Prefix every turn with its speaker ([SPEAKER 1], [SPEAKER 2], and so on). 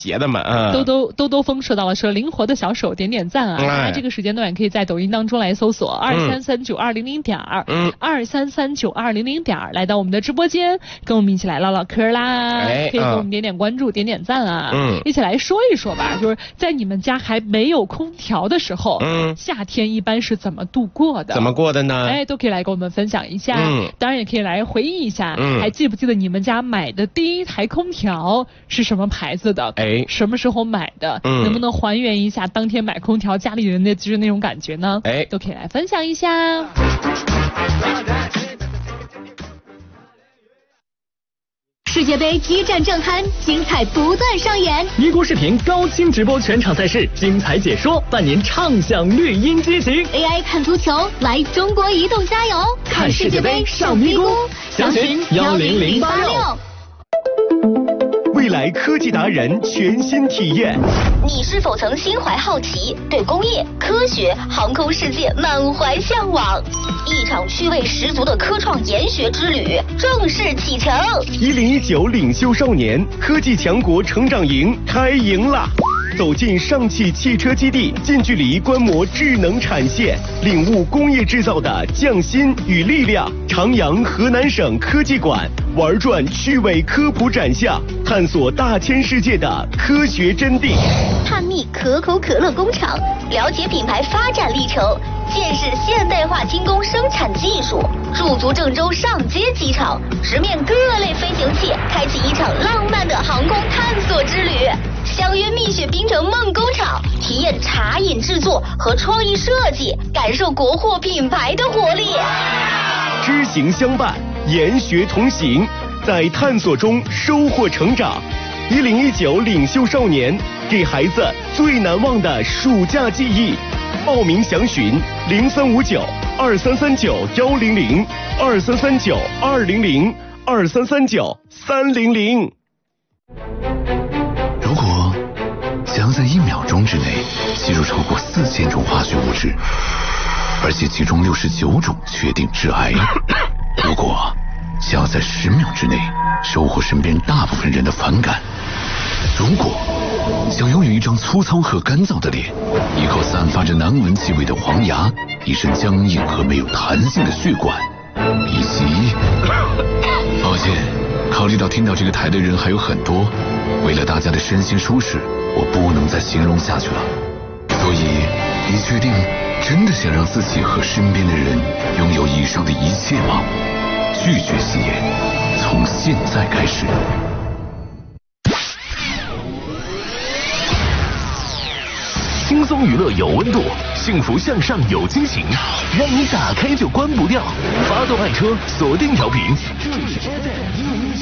[SPEAKER 1] 节的嘛，
[SPEAKER 2] 兜风说到了，说灵活的小手点点赞啊！大家这个时间段也可以在抖音当中来搜索23392002，23392002，来到我们的直播间，跟我们一起来唠唠嗑啦！可以给我们点点关注，点点赞啊！一起来说一说吧，就是在你们家还没有空调的时候，夏天一般是怎么度过的？
[SPEAKER 1] 怎么过的呢？
[SPEAKER 2] 都可以来跟我们分享一下。当然也可以来回忆一下，还记不记得你们家买的第一台空调是什么牌子的？什么时候买的？能不能还原一下当天买空调家里人的就是那种感觉呢？都可以来分享一下。
[SPEAKER 3] 世界杯激战正酣，精彩不断上演。
[SPEAKER 4] 一锅视频高清直播全场赛事，精彩解说，伴您畅享绿茵激情。
[SPEAKER 3] AI 看足球，来中国移动加油！
[SPEAKER 4] 看世界杯上咪咕，详询10086。
[SPEAKER 5] 未来科技达人全新体验。
[SPEAKER 3] 你是否曾心怀好奇，对工业、科学、航空世界满怀向往？一场趣味十足的科创研学之旅正式启程。
[SPEAKER 5] 1019领袖少年科技强国成长营开营啦！走进上汽汽车基地，近距离观摩智能产线，领悟工业制造的匠心与力量。长阳河南省科技馆玩转趣味科普展项，探索大千世界的科学真谛。
[SPEAKER 3] 探秘可口可乐工厂，了解品牌发展历程，见识现代化精工生产技术。驻足郑州上街机场，直面各类飞行器，开启一场浪漫的航空探索之旅。相约蜜雪冰城梦工厂，体验茶饮制作和创意设计，感受国货品牌的活力。
[SPEAKER 5] 知行相伴，研学同行，在探索中收获成长。1019领袖少年，给孩子最难忘的暑假记忆。报名详询0359-2339-100，2339-200，2339-300。
[SPEAKER 6] 如果想要在1秒钟之内吸入超过4000种化学物质，而且其中69种确定致癌，如果想要在10秒之内收获身边大部分人的反感，如果想拥有一张粗糙和干燥的脸，一口散发着难闻气味的黄牙，一身僵硬和没有弹性的血管，以及……抱歉，考虑到听到这个台的人还有很多，为了大家的身心舒适，我不能再形容下去了。所以，你确定真的想让自己和身边的人拥有以上的一切吗？拒绝吸烟，从现在开始。
[SPEAKER 5] 轻松娱乐有温度，幸福向上有激情，让你打开就关不掉。发动爱车，锁定调频，这里是 FM105.9。